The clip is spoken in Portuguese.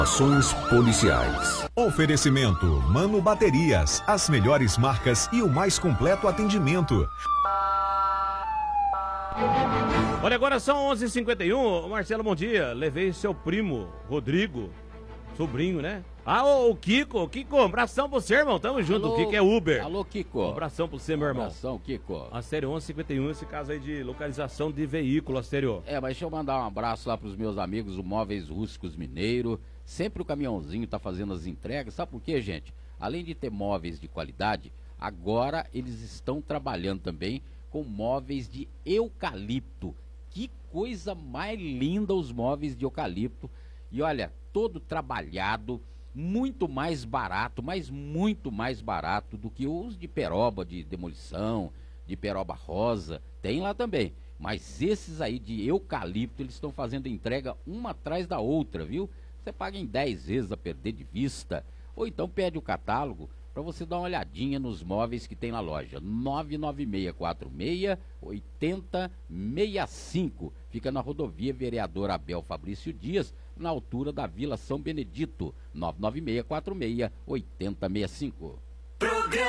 Ações policiais. Oferecimento Mano Baterias, as melhores marcas e o mais completo atendimento. Olha, agora são 11h51. Marcelo, bom dia. Levei seu primo, Rodrigo, sobrinho, né? O Kiko, abração pra você, irmão. Tamo junto. Alô, o Kiko é Uber. Alô, Kiko. Abração pra você, meu irmão. Abração, Kiko. A série 11h51, esse caso aí de localização de veículo, a sério. Mas deixa eu mandar um abraço lá pros meus amigos, o Móveis Rústicos Mineiro. Sempre o caminhãozinho tá fazendo as entregas. Sabe por quê, gente? Além de ter móveis de qualidade, agora eles estão trabalhando também com móveis de eucalipto. Que coisa mais linda os móveis de eucalipto. E olha, todo trabalhado, muito mais barato, mas muito mais barato do que os de peroba, de demolição, de peroba rosa. Tem lá também. Mas esses aí de eucalipto, eles estão fazendo entrega uma atrás da outra, viu? Você paga em 10 vezes a perder de vista. Ou então pede o catálogo para você dar uma olhadinha nos móveis que tem na loja. 99646-8065. Fica na rodovia Vereador Abel Fabrício Dias, na altura da Vila São Benedito. 99646-8065.